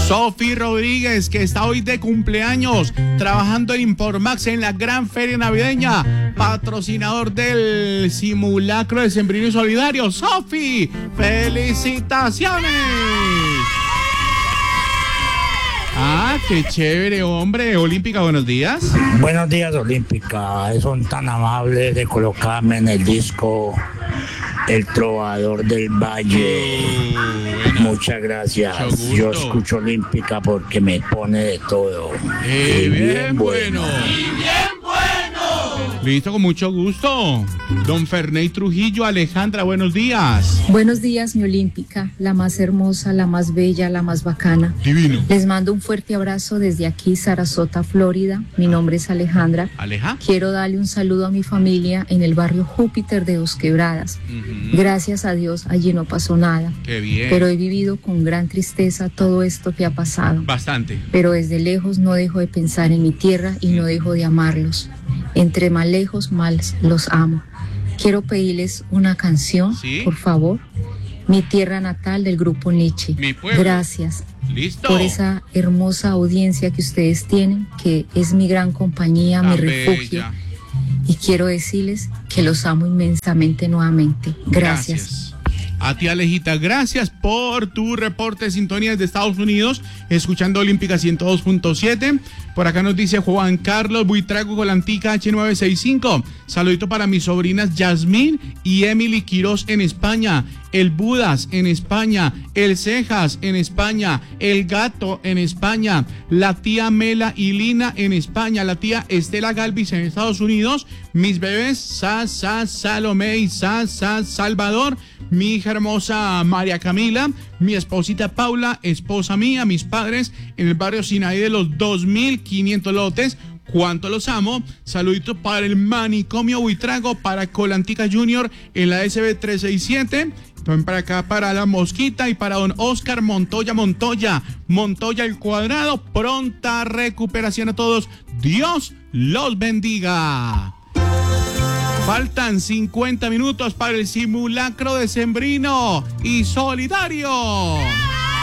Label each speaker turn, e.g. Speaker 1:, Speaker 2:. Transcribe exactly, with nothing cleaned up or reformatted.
Speaker 1: Sofi Rodríguez, que está hoy de cumpleaños, trabajando en Impormax en la gran feria navideña, patrocinador del simulacro de Sembrino y Solidario. Sofi, felicitaciones. Ah, qué chévere, hombre. Olímpica, buenos días.
Speaker 2: Buenos días, Olímpica. Son tan amables de colocarme en el disco El Trovador del Valle. Uh, Muchas gracias. Yo escucho Olímpica porque me pone de todo.
Speaker 1: Eh, bien, bien bueno. bueno.
Speaker 3: Bien bueno.
Speaker 1: Listo, con mucho gusto. Don Ferney Trujillo, Alejandra, buenos días.
Speaker 4: Buenos días, mi Olímpica, la más hermosa, la más bella, la más bacana.
Speaker 1: Divino.
Speaker 4: Les mando un fuerte abrazo desde aquí, Sarasota, Florida. Mi nombre es Alejandra.
Speaker 1: Aleja.
Speaker 4: Quiero darle un saludo a mi familia en el barrio Júpiter de Dos Quebradas. Uh-huh. Gracias a Dios, allí no pasó nada.
Speaker 1: Qué bien.
Speaker 4: Pero he vivido con gran tristeza todo esto que ha pasado.
Speaker 1: Bastante.
Speaker 4: Pero desde lejos no dejo de pensar en mi tierra y no dejo de amarlos. Entre más lejos, más los amo. Quiero pedirles una canción,
Speaker 1: ¿sí?
Speaker 4: Por favor. Mi tierra natal del grupo Nietzsche.
Speaker 1: Mi pueblo.
Speaker 4: Gracias.
Speaker 1: Listo.
Speaker 4: Por esa hermosa audiencia que ustedes tienen, que es mi gran compañía,
Speaker 1: Tan
Speaker 4: mi refugio.
Speaker 1: bella.
Speaker 4: Y quiero decirles que los amo inmensamente nuevamente. Gracias.
Speaker 1: Gracias. A ti, Alejita, gracias por tu reporte de sintonía desde Estados Unidos, escuchando Olímpica ciento dos punto siete. Por acá nos dice Juan Carlos Buitrago Colantica H novecientos sesenta y cinco. Saludito para mis sobrinas Yasmín y Emily Quirós en España, el Budas en España, el Cejas en España, el Gato en España, la tía Mela y Lina en España, la tía Estela Galvis en Estados Unidos, mis bebés Sa, Sa, Salomé y Sa, Sa, Salvador, mi hija hermosa María Camila, mi esposita Paula, esposa mía, mis padres en el barrio Sinaí de los dos mil quinientos lotes. Cuánto los amo. Saludito para el manicomio Buitrago, para Colantica Junior en la S B trescientos sesenta y siete. También para acá para la Mosquita y para don Oscar Montoya Montoya. Montoya el Cuadrado. Pronta recuperación a todos. Dios los bendiga. Faltan cincuenta minutos para el simulacro de Sembrino y Solidario.